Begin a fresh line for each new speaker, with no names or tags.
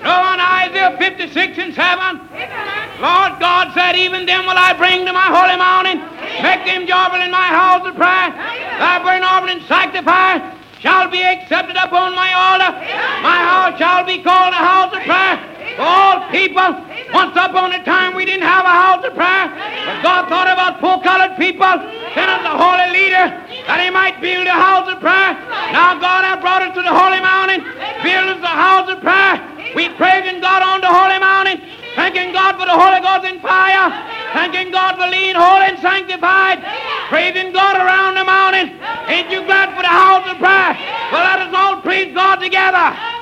So in Isaiah 56 and 7, Lord God said, even them will I bring to my holy mountain, make them joyful in my house of prayer. Thy burnt offering and sacrifice shall be accepted upon my altar. My house shall be called a house of prayer for all people. Once upon a time we didn't have a house of prayer, but God thought about poor colored people, sent us a holy leader that he might build a house of prayer. Now God hath brought us to the holy mountain, build us a house of prayer. We praising God on the holy mountain, thanking God for the Holy Ghost and fire, thanking God for being holy and sanctified, praising God around the mountain. Ain't you glad for the house of prayer? Well, let us all praise God together.